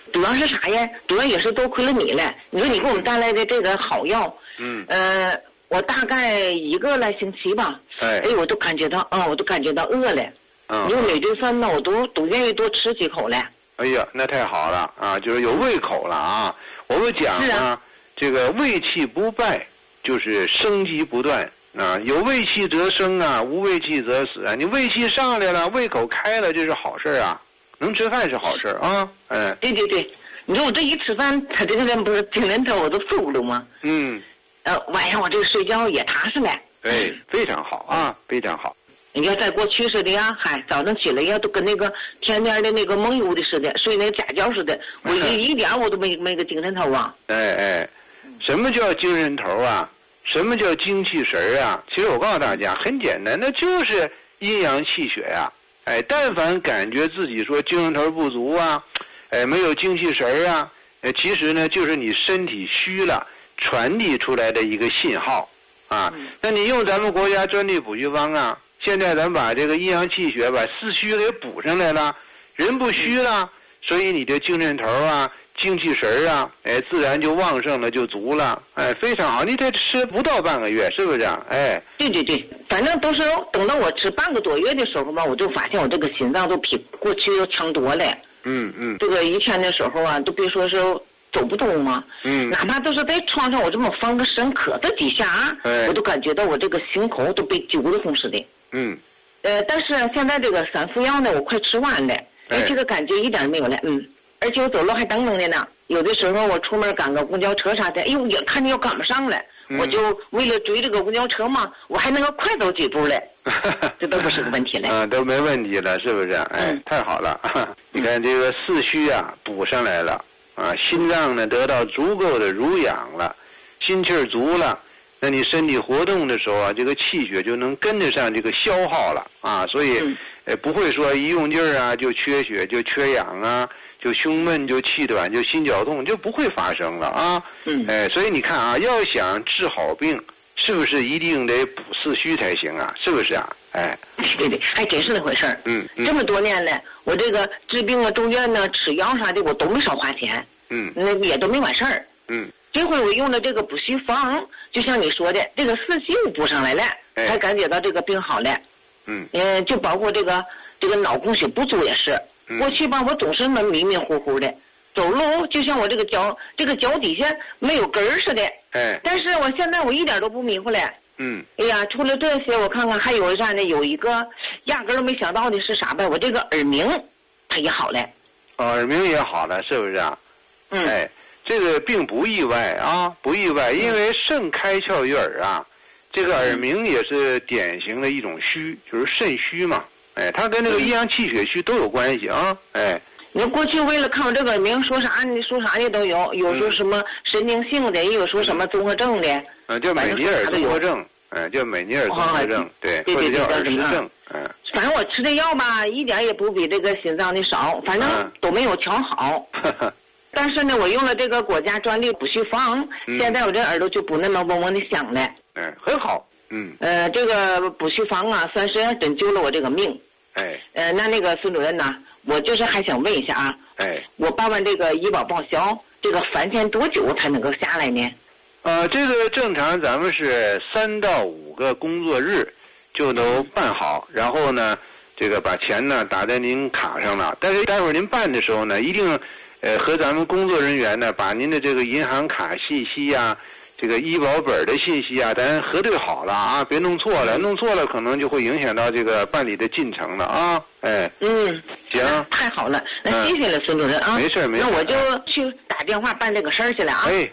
主要是啥呀？主要也是多亏了你了。你说你给我们带来的这个好药，我大概1个来星期吧，我都感觉到饿了。你说每顿饭呢，我都愿意多吃几口了。 哎呀，那太好了啊，就是有胃口了啊。我们讲呢，这个胃气不败，就是生机不断啊。有胃气则生啊，无胃气则死啊。你胃气上来了，胃口开了，这是好事啊。能吃饭是好事啊。 对，你说我这一吃饭，他这个人不是精神头我都受不了吗？晚上我这个睡觉也踏实了。 对，非常好啊，非常好。 你要在过去似的呀，早上起来呀，都跟那个天天的那个梦游的似的，睡那个假觉似的，我一点我都没个精神头啊。 什么叫精神头啊？什么叫精气神啊？其实我告诉大家，很简单，那就是阴阳气血呀。但凡感觉自己说精神头不足啊，没有精气神啊，其实呢就是你身体虚了传递出来的一个信号啊。那你用咱们国家专利补虚方啊，现在咱把这个阴阳气血把四虚给补上来了，人不虚了，所以你的精神头啊、精气神啊，自然就旺盛了，就足了，非常好。你得吃不到半个月，是不是啊？ 对，反正都是等到我吃半个多月的时候吧，我就发现我这个心脏都比过去要强多了。这个以前的时候啊，都别说是走不动嘛，哪怕都是在床上我这么放个身磕在底下我都感觉到我这个心口都被揪得慌似的。但是现在这个3副药呢，我快吃完了，这个感觉一点没有了。而且我走路还蹬蹬的呢，有的时候我出门赶个公交车啥的，也看见要赶不上了，我就为了追这个公交车嘛，我还能够快走几步了，这都不是个问题了。 都没问题了，是不是？太好了。你看这个四虚啊补上来了啊，心脏呢得到足够的濡养了，心气儿足了，那你身体活动的时候啊，这个气血就能跟得上这个消耗了啊，所以不会说一用劲儿啊就缺血就缺氧啊，就胸闷就气短就心绞痛就不会发生了啊。所以你看啊，要想治好病，是不是一定得补四虚才行啊？是不是啊？ 对，还真是那回事儿。这么多年了，我这个治病啊、住院呢、吃药啥的，我都没少花钱。那也都没完事儿。这回我用了这个补虚方，就像你说的，这个四虚补上来了，才感觉到这个病好了。就包括这个脑供血不足也是。过去吧，我总是那迷迷糊糊的，走路就像我这个脚底下没有根儿似的。但是我现在我一点都不迷糊了。除了这些，我看看还有啥呢？有一个压根都没想到的是啥呗？我这个耳鸣，它也好了。 耳鸣也好了，是不是啊？这个并不意外啊，不意外，因为肾开窍于耳啊，这个耳鸣也是典型的一种虚，就是肾虚嘛。它跟这个阴阳气血虚都有关系啊。 你过去为了看我这个耳鸣，说啥的都有，有说什么神经性的，也有说什么综合症的。 叫美尼尔综合症，叫美尼尔综合症，对，或者叫耳石症。 反正我吃的药吧，一点也不比这个心脏的少，反正都没有调好。但是呢，我用了这个国家专利补虚方，现在我这耳朵就不那么嗡嗡的响了。 很好。 这个补虚方啊，算是拯救了我这个命。那个孙主任呐，我就是还想问一下啊。我办完这个医保报销，这个返钱多久才能够下来呢？ 这个正常咱们是3到5个工作日就能办好，然后呢，这个把钱呢打在您卡上了。但是待会儿您办的时候呢，一定和咱们工作人员呢把您的这个银行卡信息啊，这个医保本的信息啊，咱核对好了啊，别弄错了，弄错了可能就会影响到这个办理的进程了啊。行， 太好了，那谢谢了孙主任啊。 没事。 那我就去打电话办这个事儿去了啊。